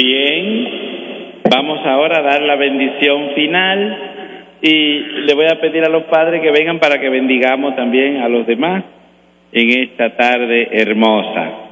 Bien, vamos ahora a dar la bendición final y le voy a pedir a los padres que vengan para que bendigamos también a los demás en esta tarde hermosa.